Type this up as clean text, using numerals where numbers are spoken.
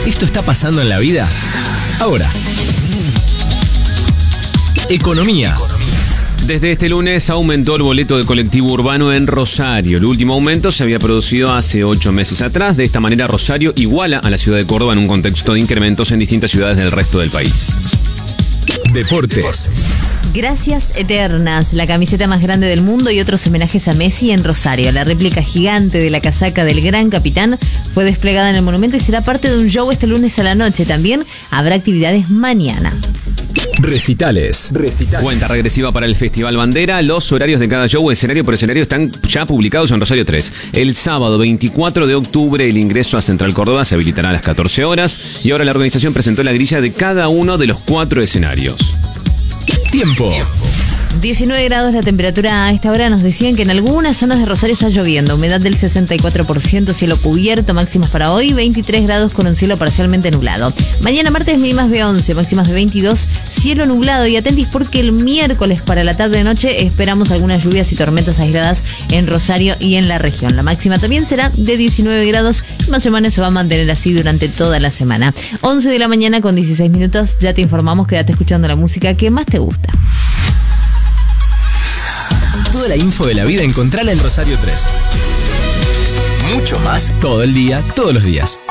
¿Esto está pasando en la vida? Ahora. Economía. Desde este lunes aumentó el boleto de colectivo urbano en Rosario. El último aumento se había producido hace 8 meses atrás. De esta manera, Rosario iguala a la ciudad de Córdoba en un contexto de incrementos en distintas ciudades del resto del país. Deportes. Gracias eternas, la camiseta más grande del mundo y otros homenajes a Messi en Rosario. La réplica gigante de la casaca del gran capitán fue desplegada en el monumento y será parte de un show este lunes a la noche. También habrá actividades mañana. Recitales. Cuenta regresiva para el Festival Bandera. Los horarios de cada show, escenario por escenario, están ya publicados en Rosario 3. El sábado 24 de octubre el ingreso a Central Córdoba se habilitará a las 14 horas y ahora la organización presentó la grilla de cada uno de los 4 escenarios. Tiempo. 19 grados la temperatura a esta hora. Nos decían que en algunas zonas de Rosario está lloviendo. Humedad del 64%, cielo cubierto. Máximas para hoy, 23 grados con un cielo parcialmente nublado. Mañana martes mínimas de 11, máximas de 22, cielo nublado. Y atentis porque el miércoles para la tarde-noche esperamos algunas lluvias y tormentas aisladas en Rosario y en la región. La máxima también será de 19 grados. Más o menos se va a mantener así durante toda la semana. 11 de la mañana con 16 minutos. Ya te informamos, quédate escuchando la música que más te gusta. Toda la info de la vida encontrala en Rosario 3. Mucho más todo el día, todos los días.